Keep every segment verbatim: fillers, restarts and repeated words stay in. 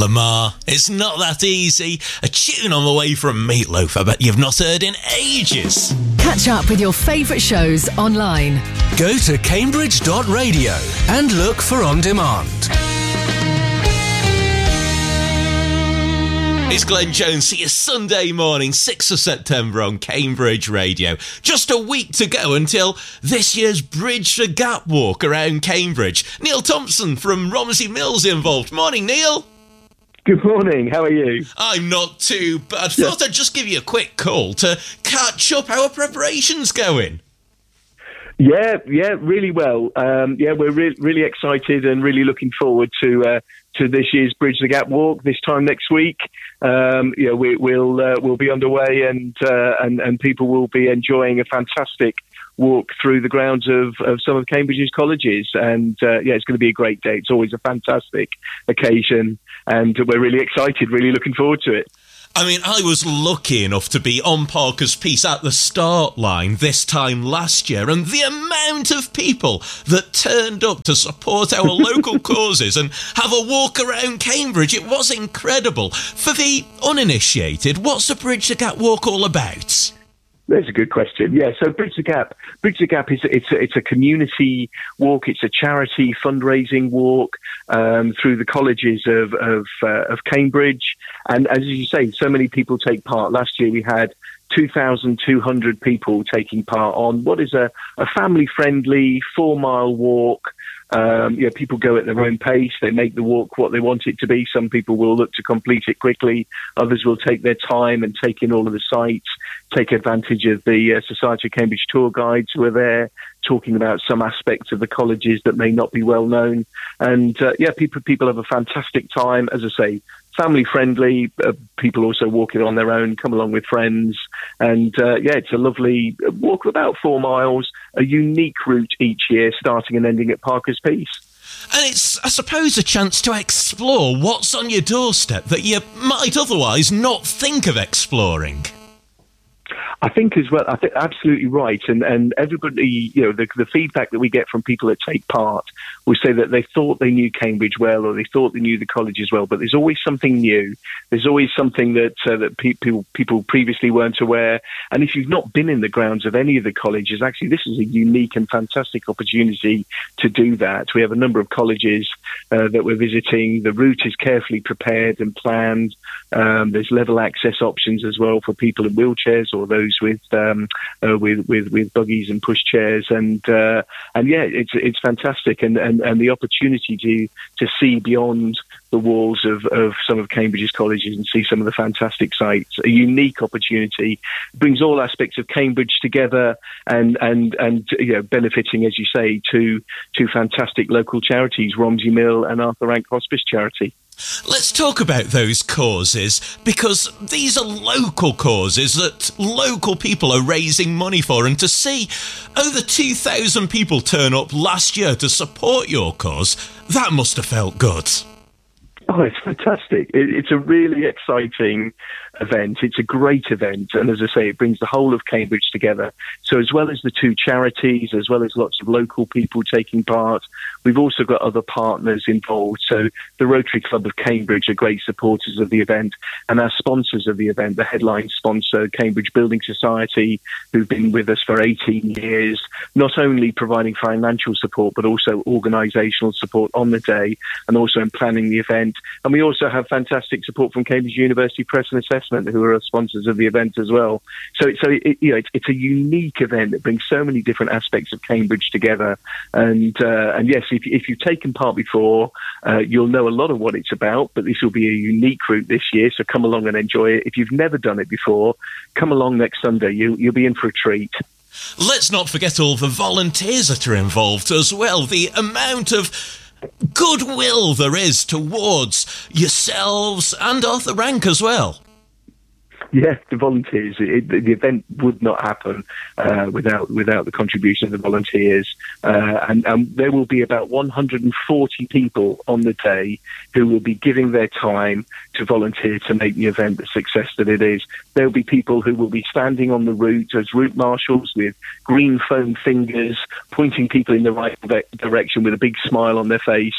Lamar, it's not that easy. A tune on the way from Meatloaf I bet you've not heard in ages. Catch up with your favourite shows online. Go to cambridge dot radio and look for On Demand. It's Glenn Jones. See you Sunday morning, sixth of September on Cambridge Radio. Just a week to go until this year's Bridge the Gap walk around Cambridge. Neil Thompson from Romsey Mills involved. Morning, Neil. Good morning. How are you? I'm not too bad. Thought yeah. I'd just give you a quick call to catch up. How are preparations going? Yeah, yeah, really well. Um, yeah, we're re- really excited and really looking forward to uh, to this year's Bridge the Gap walk this time next week. Um, you know, we, we'll uh, we'll be underway and uh, and and people will be enjoying a fantastic walk through the grounds of, of some of Cambridge's colleges. And uh, yeah, it's going to be a great day. It's always a fantastic occasion, and we're really excited. Really looking forward to it. I mean, I was lucky enough to be on Parker's Piece at the start line this time last year, and the amount of people that turned up to support our local causes and have a walk around Cambridge, it was incredible. For the uninitiated, what's the Bridge the Gap walk all about? That's a good question. Yeah, so Bridge the Gap, Bridge the Gap is it's a, it's a community walk. It's a charity fundraising walk um, through the colleges of of, uh, of Cambridge. And as you say, so many people take part. Last year we had two thousand two hundred people taking part on what is a, a family-friendly four-mile walk. Um, you know, people go at their own pace. They make the walk what they want it to be. Some people will look to complete it quickly. Others will take their time and take in all of the sights, take advantage of the uh, Society of Cambridge tour guides who are there talking about some aspects of the colleges that may not be well known. And uh, yeah, people people have a fantastic time. As I say, family friendly. Uh, people also walk it on their own, come along with friends. And uh, yeah, it's a lovely walk of about four miles, a unique route each year, starting and ending at Parker's Piece. And it's, I suppose, a chance to explore what's on your doorstep that you might otherwise not think of exploring. I think as well, I think absolutely right. And and everybody, you know, the, the feedback that we get from people that take part will say that they thought they knew Cambridge well, or they thought they knew the colleges well, but there's always something new. There's always something that uh, that people people previously weren't aware. And if you've not been in the grounds of any of the colleges, actually, this is a unique and fantastic opportunity to do that. We have a number of colleges uh, that we're visiting. The route is carefully prepared and planned. Um, there's level access options as well for people in wheelchairs or those with um, uh, with, with with buggies and pushchairs, and uh, and yeah, it's it's fantastic, and, and, and the opportunity to to see beyond the walls of, of some of Cambridge's colleges and see some of the fantastic sites. A unique opportunity, brings all aspects of Cambridge together, and and and you know, benefiting, as you say, to two fantastic local charities, Romsey Mill and Arthur Rank Hospice Charity. Let's talk about those causes, because these are local causes that local people are raising money for, and to see over two thousand people turn up last year to support your cause, that must have felt good. Oh, it's fantastic. It, it's a really exciting event. It's a great event. And as I say, it brings the whole of Cambridge together. So as well as the two charities, as well as lots of local people taking part, we've also got other partners involved. So the Rotary Club of Cambridge are great supporters of the event, and our sponsors of the event, the headline sponsor, Cambridge Building Society, who've been with us for eighteen years, not only providing financial support, but also organisational support on the day and also in planning the event. And we also have fantastic support from Cambridge University Press and Assessment, who are sponsors of the event as well. So, so it, you know, it's, it's a unique event that brings so many different aspects of Cambridge together. And uh, and yes, if, if you've taken part before, uh, you'll know a lot of what it's about. But this will be a unique route this year, so come along and enjoy it. If you've never done it before, come along next Sunday. You, you'll be in for a treat. Let's not forget all the volunteers that are involved as well. The amount of goodwill there is towards yourselves and Arthur Rank as well. Yeah, the volunteers. It, the event would not happen uh, without without the contribution of the volunteers. Uh, and, and there will be about one hundred forty people on the day who will be giving their time to volunteer to make the event the success that it is. There will be people who will be standing on the route as route marshals with green foam fingers, pointing people in the right direction with a big smile on their face.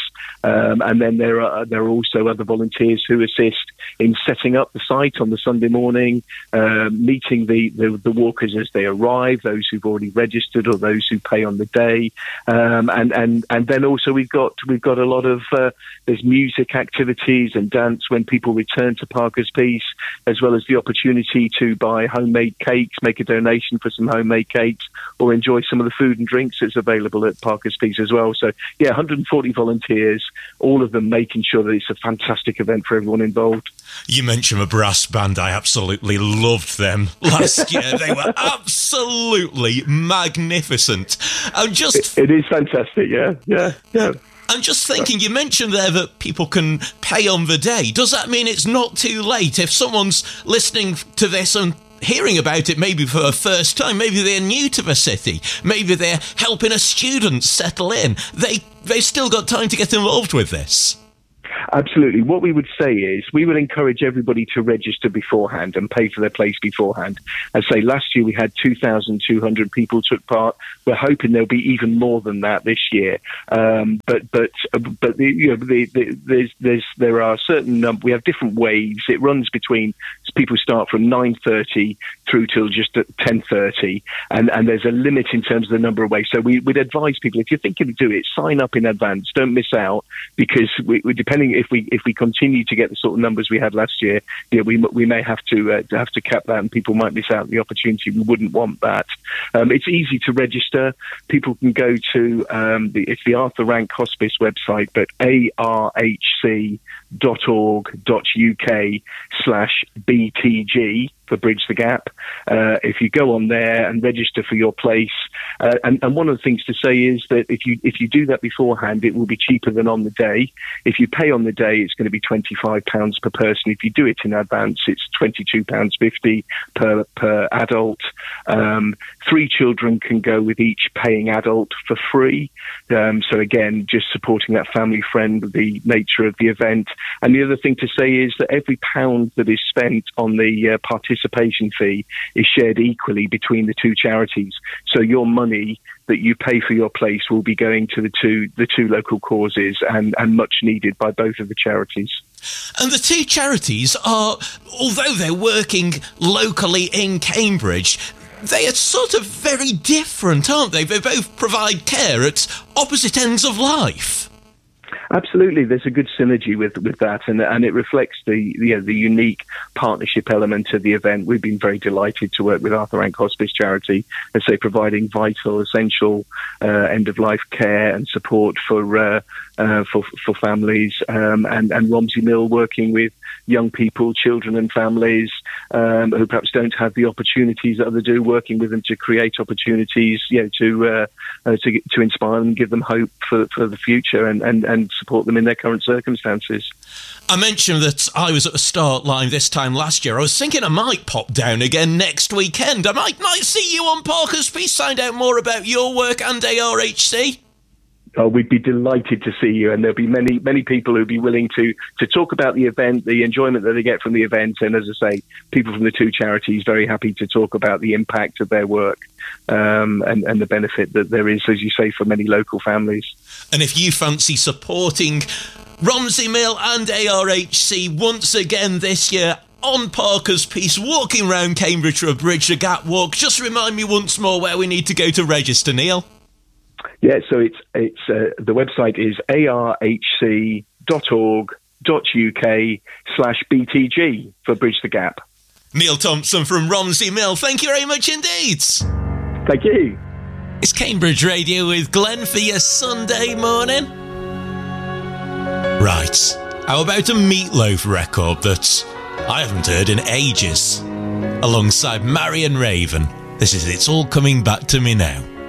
Um, and then there are there are also other volunteers who assist in setting up the site on the Sunday morning, uh, meeting the, the, the walkers as they arrive, those who've already registered or those who pay on the day. Um, and, and, and then also we've got we've got a lot of uh, there's music activities and dance when people return to Parker's Piece, as well as the opportunity to buy homemade cakes, make a donation for some homemade cakes, or enjoy some of the food and drinks that's available at Parker's Piece as well. So, yeah, one hundred forty volunteers, all of them making sure that it's a fantastic event for everyone involved. You mentioned a brass band. I absolutely loved them last year. They were absolutely magnificent. I'm just... It, it is fantastic, yeah, yeah, yeah. I'm just thinking, you mentioned there that people can pay on the day. Does that mean it's not too late if someone's listening to this and hearing about it maybe for the first time, maybe they're new to the city, maybe they're helping a student settle in, they, they've still got time to get involved with this? Absolutely. What we would say is we would encourage everybody to register beforehand and pay for their place beforehand. As say, last year we had two thousand two hundred people took part. We're hoping there'll be even more than that this year. Um, but but but the, you know, the, the, there's there's there are certain um, we have different waves. It runs between people start from nine thirty through till just at ten thirty, and and there's a limit in terms of the number of waves. So we would advise people, if you're thinking to do it, sign up in advance. Don't miss out, because we, we depending if we if we continue to get the sort of numbers we had last year, you know, we we may have to uh, have to cap that, and people might miss out on the opportunity. We wouldn't want that. Um, it's easy to register. People can go to um, the it's the Arthur Rank Hospice website, but a r h c dot org dot u k slash b t g for Bridge the Gap. Uh, if you go on there and register for your place, uh, and, and one of the things to say is that if you if you do that beforehand, it will be cheaper than on the day. If you pay on the day, it's going to be twenty-five pounds per person. If you do it in advance, it's twenty-two pounds fifty per per adult. Um, three children can go with each paying adult for free. Um, so again, just supporting that family friend, the nature of the event. And the other thing to say is that every pound that is spent on the uh, participation fee is shared equally between the two charities. So your money that you pay for your place will be going to the two the two local causes, and, and much needed by both of the charities. And the two charities are, although they're working locally in Cambridge, they are sort of very different, aren't they? They both provide care at opposite ends of life. Absolutely, there's a good synergy with with that, and and it reflects the you know, the unique partnership element of the event. We've been very delighted to work with Arthur Rank Hospice Charity, as they providing vital, essential uh, end of life care and support for uh, uh, for for families, um, and and Romsey Mill working with young people, children, and families um, who perhaps don't have the opportunities that others do, working with them to create opportunities, you know, to uh, uh, to to inspire them, give them hope for for the future, and and and support them in their current circumstances. I mentioned that I was at the start line this time last year. I was thinking I might pop down again next weekend. I might might see you on Parker's Piece, find out more about your work and A R H C. Oh, we'd be delighted to see you, and there'll be many, many people who'll be willing to, to talk about the event, the enjoyment that they get from the event, and as I say, people from the two charities very happy to talk about the impact of their work um, and, and the benefit that there is, as you say, for many local families. And if you fancy supporting Romsey Mill and A R H C once again this year on Parker's Piece, walking round Cambridge for a Bridge the Gap walk, just remind me once more where we need to go to register, Neil. Yeah, so it's it's uh, the website is a r h c dot org dot u k slash b t g for Bridge the Gap. Neil Thompson from Romsey Mill, thank you very much indeed. Thank you. It's Cambridge Radio with Glenn for your Sunday morning. Right, how about a Meatloaf record that I haven't heard in ages? Alongside Marion Raven, this is It's All Coming Back to Me Now.